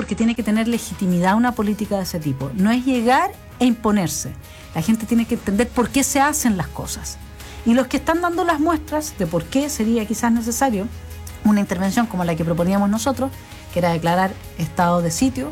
porque tiene que tener legitimidad una política de ese tipo. No es llegar e imponerse. La gente tiene que entender por qué se hacen las cosas. Y los que están dando las muestras de por qué sería quizás necesario una intervención como la que proponíamos nosotros, que era declarar estado de sitio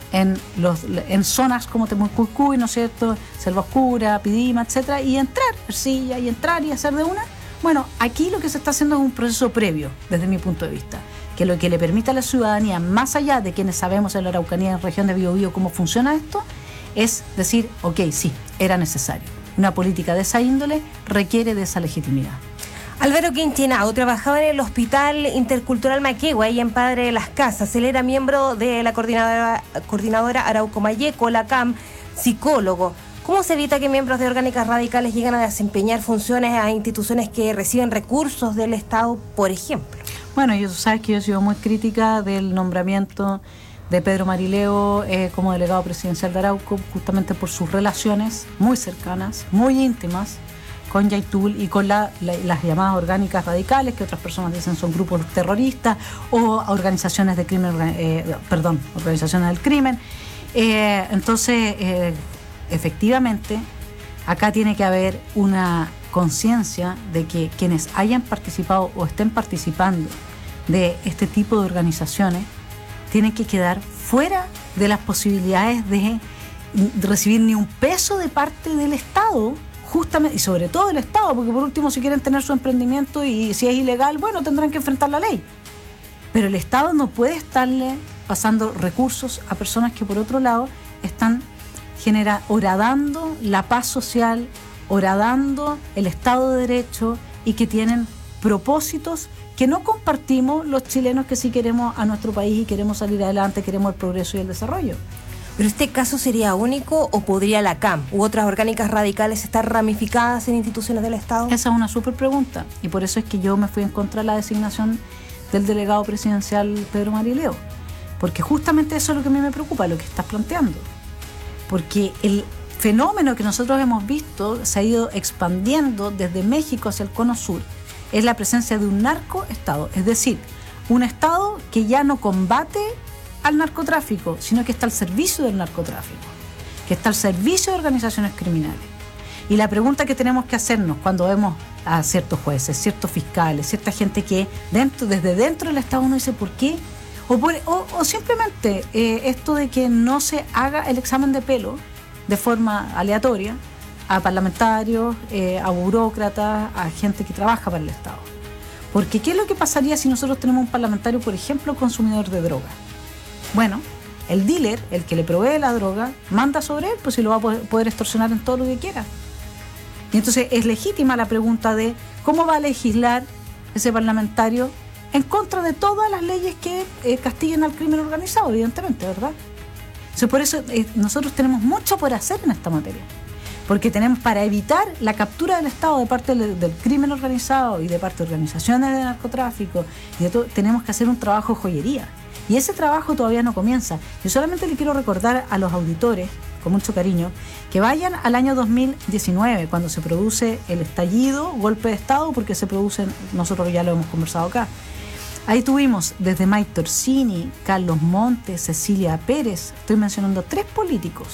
en zonas como Temucuicui, ¿no es cierto?, Selva Oscura, Pidima, etcétera, y entrar, Ercilla, y entrar y hacer de una. Bueno, aquí lo que se está haciendo es un proceso previo, desde mi punto de vista, que lo que le permite a la ciudadanía, más allá de quienes sabemos en la Araucanía, en la región de Biobío, cómo funciona esto, es decir, ok, sí, era necesario. Una política de esa índole requiere de esa legitimidad. Álvaro Quintinao trabajaba en el Hospital Intercultural Maquegua y en Padre de las Casas. Él era miembro de la coordinadora Arauco Mayeco, la CAM, psicólogo. ¿Cómo se evita que miembros de orgánicas radicales lleguen a desempeñar funciones a instituciones que reciben recursos del Estado, por ejemplo? Bueno, tú sabes que yo he sido muy crítica del nombramiento de Pedro Marileo como delegado presidencial de Arauco, justamente por sus relaciones muy cercanas, muy íntimas, con Yaitul y con las llamadas orgánicas radicales, que otras personas dicen son grupos terroristas o organizaciones de crimen, organizaciones del crimen. Entonces, efectivamente, acá tiene que haber una conciencia de que quienes hayan participado o estén participando de este tipo de organizaciones tienen que quedar fuera de las posibilidades de recibir ni un peso de parte del Estado, justamente, y sobre todo del Estado, porque por último, si quieren tener su emprendimiento y si es ilegal, bueno, tendrán que enfrentar la ley. Pero el Estado no puede estarle pasando recursos a personas que por otro lado están horadando la paz social, horadando el Estado de Derecho y que tienen propósitos que no compartimos los chilenos que sí queremos a nuestro país y queremos salir adelante, queremos el progreso y el desarrollo. ¿Pero este caso sería único o podría la CAM u otras orgánicas radicales estar ramificadas en instituciones del Estado? Esa es una súper pregunta y por eso es que yo me fui en contra de la designación del delegado presidencial Pedro Marileo, porque justamente eso es lo que a mí me preocupa, lo que estás planteando, porque el fenómeno que nosotros hemos visto se ha ido expandiendo desde México hacia el cono sur, es la presencia de un narcoestado, es decir, un Estado que ya no combate al narcotráfico, sino que está al servicio del narcotráfico, que está al servicio de organizaciones criminales. Y la pregunta que tenemos que hacernos cuando vemos a ciertos jueces, ciertos fiscales, cierta gente que desde dentro del Estado uno dice ¿por qué? O simplemente esto de que no se haga el examen de pelo de forma aleatoria a parlamentarios, a burócratas, a gente que trabaja para el Estado. Porque ¿qué es lo que pasaría si nosotros tenemos un parlamentario, por ejemplo, consumidor de droga? Bueno, el dealer, el que le provee la droga, manda sobre él, pues si lo va a poder extorsionar en todo lo que quiera. Y entonces es legítima la pregunta de cómo va a legislar ese parlamentario en contra de todas las leyes que castiguen al crimen organizado, evidentemente, ¿verdad? Entonces, por eso nosotros tenemos mucho por hacer en esta materia. Porque tenemos, para evitar la captura del Estado de parte del crimen organizado y de parte de organizaciones de narcotráfico, y de todo, tenemos que hacer un trabajo de joyería. Y ese trabajo todavía no comienza. Yo solamente le quiero recordar a los auditores, con mucho cariño, que vayan al año 2019, cuando se produce el estallido, golpe de Estado, porque se producen, nosotros ya lo hemos conversado acá. Ahí tuvimos desde Mike Torsini, Carlos Montes, Cecilia Pérez, estoy mencionando 3 políticos.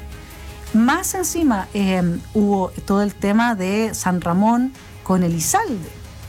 Más encima hubo todo el tema de San Ramón con Elizalde,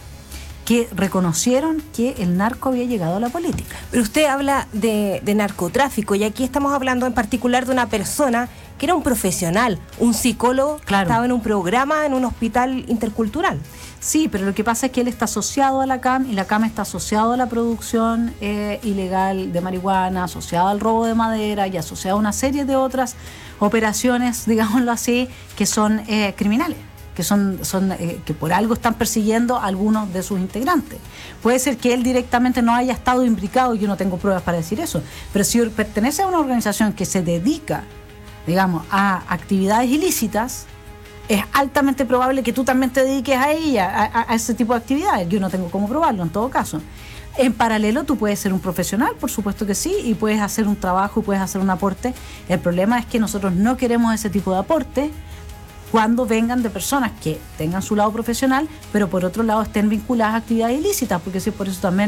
que reconocieron que el narco había llegado a la política. Pero usted habla de narcotráfico y aquí estamos hablando en particular de una persona que era un profesional, un psicólogo, claro, que estaba en un programa en un hospital intercultural. Sí, pero lo que pasa es que él está asociado a la CAM y la CAM está asociado a la producción ilegal de marihuana, asociado al robo de madera y asociado a una serie de otras operaciones, digámoslo así, que son criminales, que que por algo están persiguiendo a algunos de sus integrantes. Puede ser que él directamente no haya estado implicado, yo no tengo pruebas para decir eso, pero si pertenece a una organización que se dedica, digamos, a actividades ilícitas, es altamente probable que tú también te dediques a ella, a ese tipo de actividades. Yo no tengo cómo probarlo en todo caso. En paralelo tú puedes ser un profesional, por supuesto que sí, y puedes hacer un trabajo y puedes hacer un aporte. El problema es que nosotros no queremos ese tipo de aporte cuando vengan de personas que tengan su lado profesional, pero por otro lado estén vinculadas a actividades ilícitas, porque sí, por eso también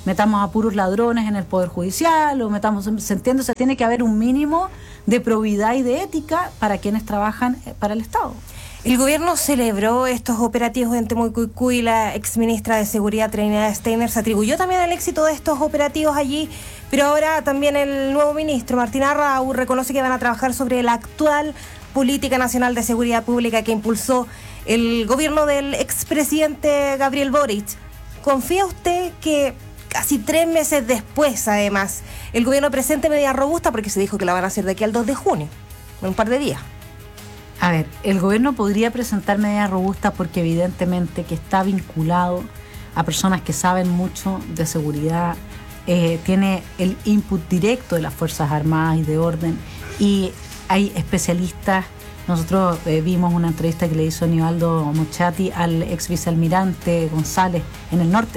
metamos a puros ladrones en el Poder Judicial, o metamos, ¿se entiende? O sea, tiene que haber un mínimo de probidad y de ética para quienes trabajan para el Estado. El gobierno celebró estos operativos en Temucuicui. La exministra de Seguridad, Trinidad Steiner, se atribuyó también al éxito de estos operativos allí, pero ahora también el nuevo ministro, Martín Arrau, reconoce que van a trabajar sobre la actual Política Nacional de Seguridad Pública que impulsó el gobierno del expresidente Gabriel Boric. ¿Confía usted que casi 3 meses después, además, el gobierno presente medidas robustas, porque se dijo que la van a hacer de aquí al 2 de junio, en un par de días? A ver, el gobierno podría presentar medidas robustas porque evidentemente que está vinculado a personas que saben mucho de seguridad, tiene el input directo de las Fuerzas Armadas y de orden, y hay especialistas. Nosotros vimos una entrevista que le hizo Nivaldo Mochati al ex vicealmirante González en el norte.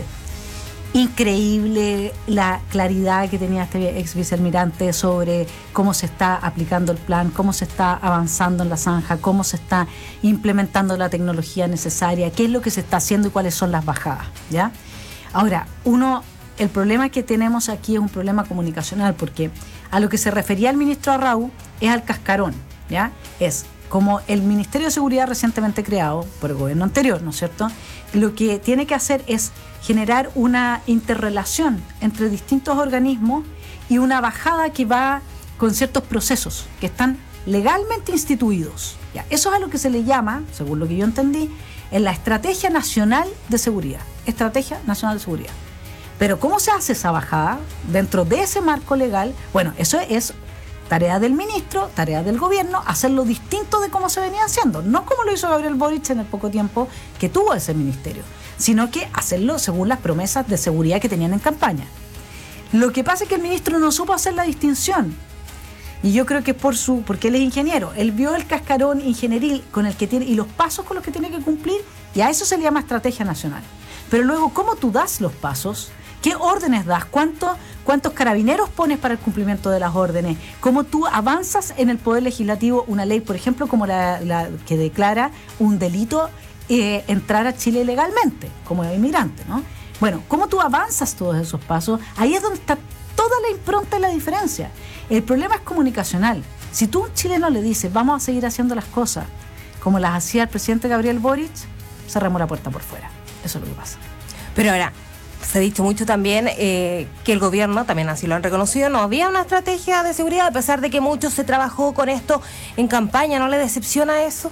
Increíble la claridad que tenía este ex vicealmirante sobre cómo se está aplicando el plan, cómo se está avanzando en la zanja, cómo se está implementando la tecnología necesaria, qué es lo que se está haciendo y cuáles son las bajadas, ¿ya? Ahora, el problema que tenemos aquí es un problema comunicacional, porque a lo que se refería el ministro Arrau es al cascarón, ¿ya? Es como el Ministerio de Seguridad recientemente creado por el gobierno anterior, ¿no es cierto? Lo que tiene que hacer es generar una interrelación entre distintos organismos y una bajada que va con ciertos procesos que están legalmente instituidos. ¿Ya? Eso es a lo que se le llama, según lo que yo entendí, en la Estrategia Nacional de Seguridad. Estrategia Nacional de Seguridad. Pero ¿cómo se hace esa bajada dentro de ese marco legal? Bueno, eso es tarea del ministro, tarea del gobierno, hacerlo distinto de cómo se venía haciendo. No como lo hizo Gabriel Boric en el poco tiempo que tuvo ese ministerio, sino que hacerlo según las promesas de seguridad que tenían en campaña. Lo que pasa es que el ministro no supo hacer la distinción. Y yo creo que es porque él es ingeniero. Él vio el cascarón ingenieril con el que tiene y los pasos con los que tiene que cumplir, y a eso se le llama estrategia nacional. Pero luego, ¿cómo tú das los pasos? ¿Qué órdenes das? ¿Cuántos carabineros pones para el cumplimiento de las órdenes? ¿Cómo tú avanzas en el Poder Legislativo una ley, por ejemplo, como la que declara un delito entrar a Chile ilegalmente, como inmigrante, ¿no? Bueno, ¿cómo tú avanzas todos esos pasos? Ahí es donde está toda la impronta y la diferencia. El problema es comunicacional. Si tú a un chileno le dices, vamos a seguir haciendo las cosas como las hacía el presidente Gabriel Boric, cerramos la puerta por fuera. Eso es lo que pasa. Pero ahora, se ha dicho mucho también que el gobierno, también así lo han reconocido, no había una estrategia de seguridad, a pesar de que mucho se trabajó con esto en campaña. ¿No le decepciona eso?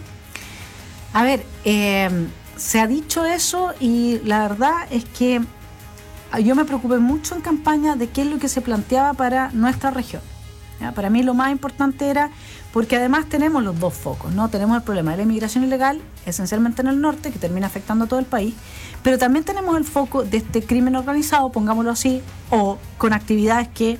A ver, se ha dicho eso y la verdad es que yo me preocupé mucho en campaña de qué es lo que se planteaba para nuestra región. ¿Ya? Para mí lo más importante era, porque además tenemos los dos focos, ¿no? Tenemos el problema de la inmigración ilegal, esencialmente en el norte, que termina afectando a todo el país, pero también tenemos el foco de este crimen organizado, pongámoslo así, o con actividades que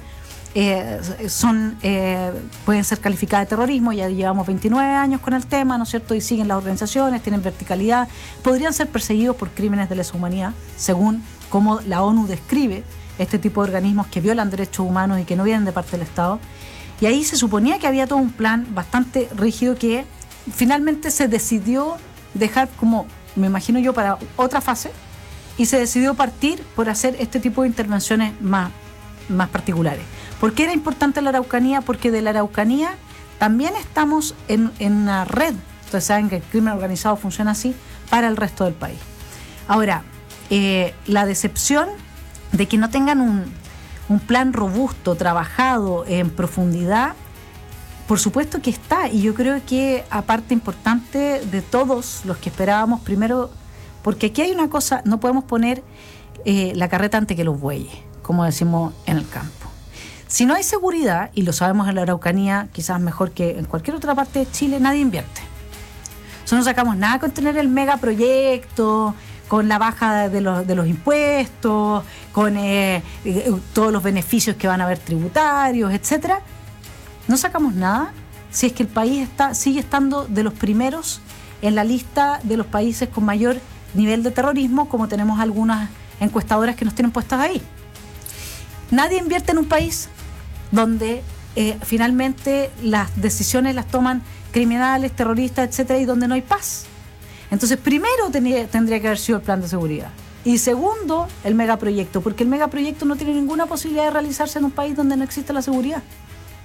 pueden ser calificadas de terrorismo. Ya llevamos 29 años con el tema, ¿no es cierto? Y siguen las organizaciones, tienen verticalidad, podrían ser perseguidos por crímenes de lesa humanidad, según cómo la ONU describe este tipo de organismos que violan derechos humanos y que no vienen de parte del Estado. Y ahí se suponía que había todo un plan bastante rígido que finalmente se decidió dejar como, me imagino yo, para otra fase, y se decidió partir por hacer este tipo de intervenciones más particulares. ¿Por qué era importante la Araucanía? Porque de la Araucanía también estamos en una red, ustedes saben que el crimen organizado funciona así, para el resto del país. Ahora, la decepción de que no tengan un plan robusto, trabajado en profundidad, por supuesto que está, y yo creo que aparte importante de todos los que esperábamos, primero, porque aquí hay una cosa, no podemos poner la carreta antes que los bueyes, como decimos en el campo. Si no hay seguridad, y lo sabemos en la Araucanía, quizás mejor que en cualquier otra parte de Chile, nadie invierte. Nosotros no sacamos nada con tener el megaproyecto, con la baja de los impuestos, con todos los beneficios que van a haber tributarios, etcétera. No sacamos nada si es que el país sigue estando de los primeros en la lista de los países con mayor nivel de terrorismo, como tenemos algunas encuestadoras que nos tienen puestas ahí. Nadie invierte en un país donde finalmente las decisiones las toman criminales, terroristas, etcétera, y donde no hay paz. Entonces, primero tendría que haber sido el plan de seguridad. Y segundo, el megaproyecto, porque el megaproyecto no tiene ninguna posibilidad de realizarse en un país donde no existe la seguridad.